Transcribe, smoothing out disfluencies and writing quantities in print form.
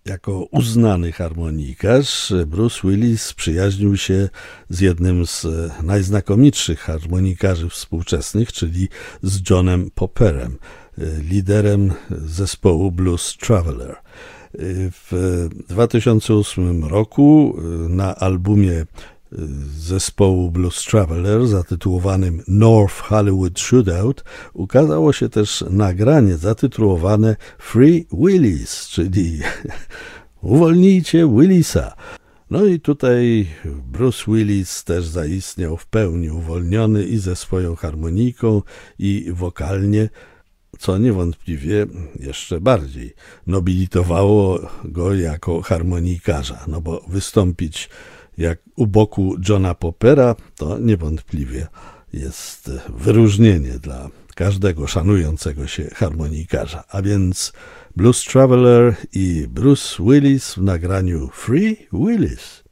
Jako uznany harmonikarz Bruce Willis przyjaźnił się z jednym z najznakomitszych harmonikarzy współczesnych, czyli z Johnem Popperem, liderem zespołu Blues Traveler. W 2008 roku na albumie zespołu Blues Traveler zatytułowanym North Hollywood Shootout ukazało się też nagranie zatytułowane Free Willis, czyli uwolnijcie Willisa. No i tutaj Bruce Willis też zaistniał w pełni uwolniony i ze swoją harmoniką i wokalnie, co niewątpliwie jeszcze bardziej nobilitowało go jako harmonikarza, no bo wystąpić jak u boku Johna Poppera to niewątpliwie jest wyróżnienie dla każdego szanującego się harmonikarza. A więc Blues Traveler i Bruce Willis w nagraniu Free Willis.